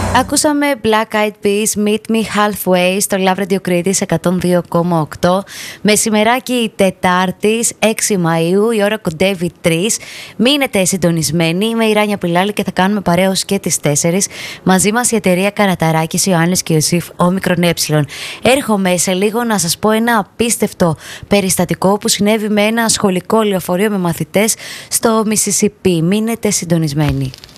Ακούσαμε Black Eyed Peas, Meet Me Halfway στο Love Radio Crete 102,8. Μεσημεράκι Τετάρτης 6 Μαΐου, η ώρα κοντεύει 3. Μείνετε συντονισμένοι, είμαι η Ράνια Πιλάλη και θα κάνουμε παρέα ως και τις 4. Μαζί μας η εταιρεία Καραταράκης, Ιωάννης και Ιωσήφ Όμικρον Ε. Έρχομαι σε λίγο να σας πω ένα απίστευτο περιστατικό που συνέβη με ένα σχολικό λεωφορείο με μαθητές στο Μισισιπί. Μείνετε συντονισμένοι.